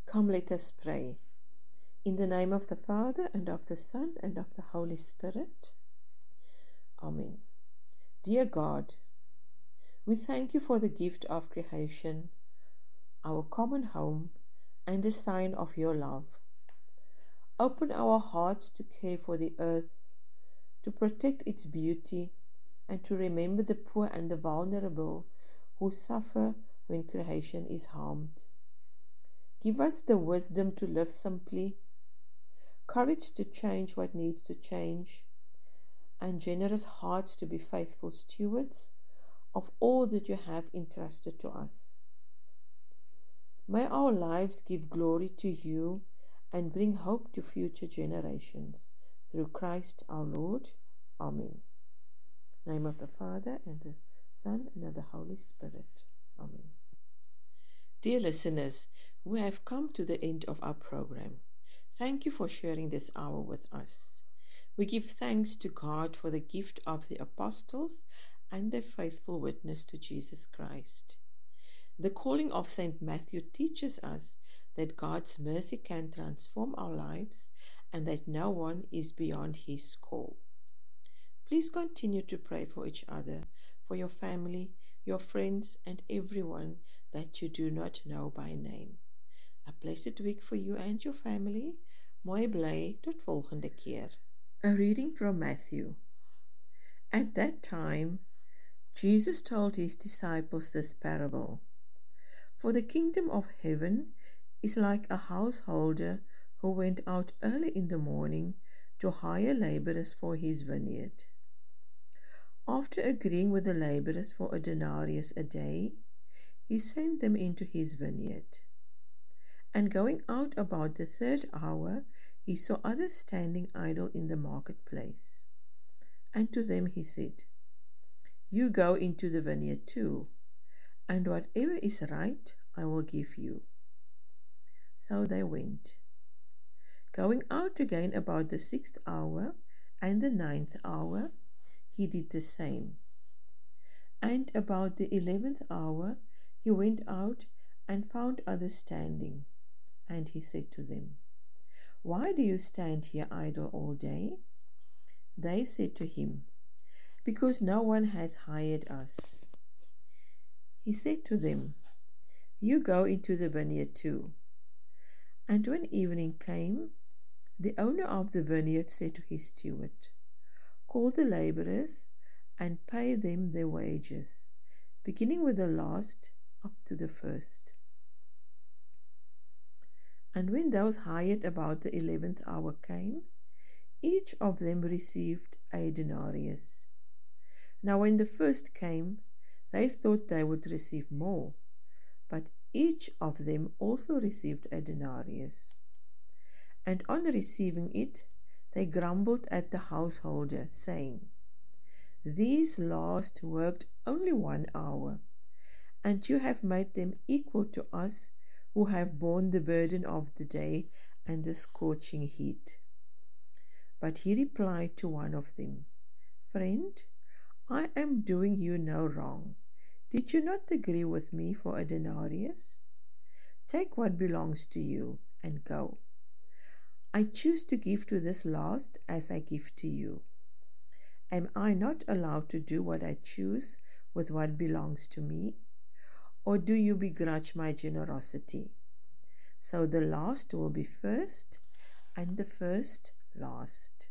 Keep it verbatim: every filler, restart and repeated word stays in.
Come, let us pray. In the name of the Father, and of the Son, and of the Holy Spirit. Amen. Dear God, we thank you for the gift of creation, our common home, and the sign of your love. Open our hearts to care for the earth, to protect its beauty, and to remember the poor and the vulnerable who suffer when creation is harmed. Give us the wisdom to live simply, courage to change what needs to change, and generous hearts to be faithful stewards of all that you have entrusted to us. May our lives give glory to you and bring hope to future generations. Through Christ our Lord. Amen. In the name of the Father, and the Son, and of the Holy Spirit. Amen. Dear listeners, we have come to the end of our program. Thank you for sharing this hour with us. We give thanks to God for the gift of the apostles and their faithful witness to Jesus Christ. The calling of Saint Matthew teaches us that God's mercy can transform our lives and that no one is beyond his call. Please continue to pray for each other, for your family, your friends, and everyone that you do not know by name. A blessed week for you and your family. Mooi bly, tot volgende keer. A reading from Matthew. At that time, Jesus told his disciples this parable. For the kingdom of heaven is like a householder who went out early in the morning to hire laborers for his vineyard. After agreeing with the laborers for a denarius a day, he sent them into his vineyard. And going out about the third hour, he saw others standing idle in the marketplace. And to them he said, You go into the vineyard too, and whatever is right I will give you. So they went. Going out again about the sixth hour and the ninth hour, he did the same. And about the eleventh hour, he went out and found others standing. And he said to them, Why do you stand here idle all day? They said to him, Because no one has hired us. He said to them, You go into the vineyard too. And when evening came, the owner of the vineyard said to his steward, Call the laborers and pay them their wages, beginning with the last up to the first. And when those hired about the eleventh hour came, each of them received a denarius. Now when the first came, they thought they would receive more, but each of them also received a denarius. And on receiving it, they grumbled at the householder, saying, These last worked only one hour, and you have made them equal to us who have borne the burden of the day and the scorching heat. But he replied to one of them, Friend, I am doing you no wrong. Did you not agree with me for a denarius? Take what belongs to you and go. I choose to give to this last as I give to you. Am I not allowed to do what I choose with what belongs to me? Or do you begrudge my generosity? So the last will be first, and the first last.